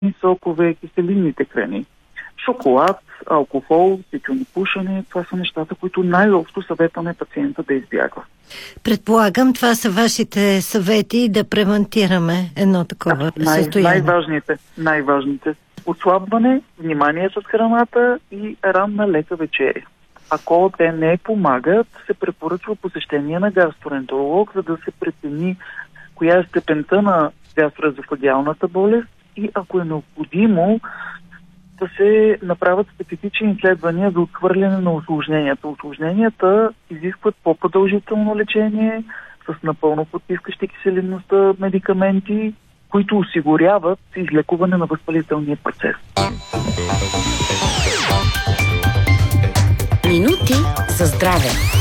сокове, киселинните храни, шоколад, алкохол, тютюнопушене. Това са нещата, които най-общо съветваме пациента да избягва. Предполагам, това са вашите съвети да превентираме едно такова състояние. Най-важните. Отслабване, внимание с храната и ранна лека вечеря. Ако те не помагат, се препоръчва посещение на гастроентеролог, за да се прецени коя е степента на гастроезофагиалната болест и ако е необходимо да се направят специфични изследвания за отхвърляне на усложненията. Усложненията изискват по-продължително лечение с напълно подтискащи киселинността медикаменти, които осигуряват излекуване на възпалителния процес. Минути за здраве.